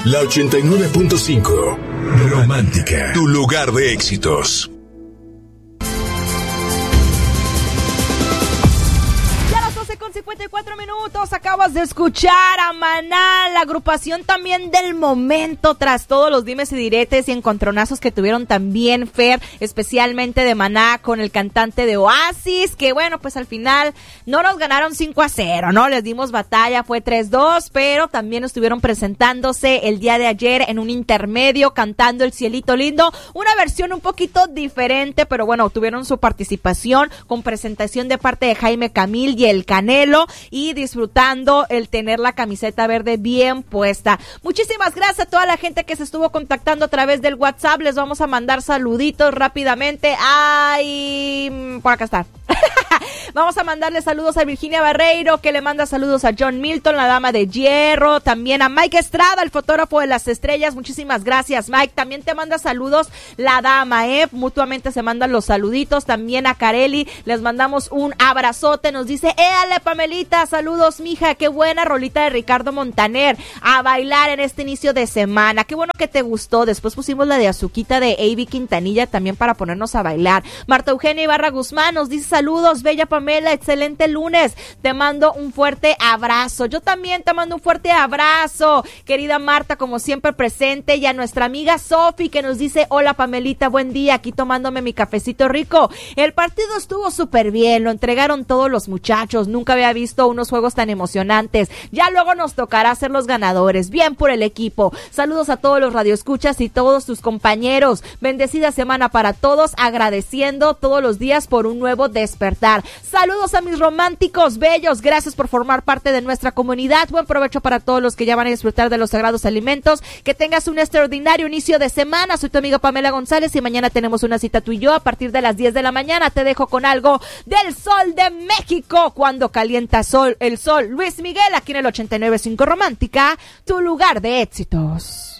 La 89.5. Romántica. Tu lugar de éxitos. Ya a las 12:54. Acabas de escuchar a Maná, la agrupación también del momento, tras todos los dimes y diretes y encontronazos que tuvieron también, Fer, especialmente de Maná con el cantante de Oasis, que bueno, pues al final no nos ganaron 5-0, ¿no? Les dimos batalla, fue 3-2, pero también estuvieron presentándose el día de ayer en un intermedio, cantando El Cielito Lindo, una versión un poquito diferente, pero bueno, tuvieron su participación con presentación de parte de Jaime Camil y el Canelo, y disfrutando el tener la camiseta verde bien puesta. Muchísimas gracias a toda la gente que se estuvo contactando a través del WhatsApp. Les vamos a mandar saluditos rápidamente. Ay, por acá está. Vamos a mandarle saludos a Virginia Barreiro, que le manda saludos a John Milton, la dama de hierro, también a Mike Estrada, el fotógrafo de las estrellas. Muchísimas gracias, Mike. También te manda saludos la dama, mutuamente se mandan los saluditos. También a Kareli les mandamos un abrazote, nos dice, éale Pamelita, saludos mija, qué buena rolita de Ricardo Montaner, a bailar en este inicio de semana, qué bueno que te gustó. Después pusimos la de Azuquita de A.B. Quintanilla también para ponernos a bailar. Marta Eugenia Ibarra Guzmán nos dice, saludos bella Pamela, excelente lunes, te mando un fuerte abrazo. Yo también te mando un fuerte abrazo, querida Marta, como siempre presente, y a nuestra amiga Sofi, que nos dice, hola Pamelita, buen día, aquí tomándome mi cafecito rico. El partido estuvo súper bien, lo entregaron todos los muchachos, nunca había visto unos juegos tan emocionantes, ya luego nos tocará ser los ganadores, bien por el equipo. Saludos a todos los radioescuchas y todos tus compañeros, bendecida semana para todos, agradeciendo todos los días por un nuevo despertar. Saludos a mis románticos bellos, gracias por formar parte de nuestra comunidad, buen provecho para todos los que ya van a disfrutar de los sagrados alimentos, que tengas un extraordinario inicio de semana. Soy tu amiga Pamela González y mañana tenemos una cita tú y yo a partir de las 10 de la mañana. Te dejo con algo del Sol de México, cuando calienta el sol, Luis Miguel, aquí en el 89.5 Romántica, tu lugar de éxitos.